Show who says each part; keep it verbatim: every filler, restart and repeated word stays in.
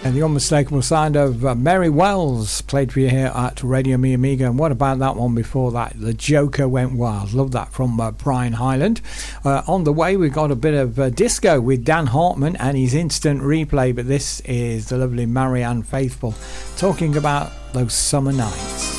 Speaker 1: And the unmistakable sound of uh, Mary Wells played for you here at Radio Mi Amiga. And what about that one before that? The Joker Went Wild. Love that from uh, Brian Hyland. Uh, on the way, we've got a bit of uh, disco with Dan Hartman and his Instant Replay. But this is the lovely Marianne Faithfull talking about those summer nights.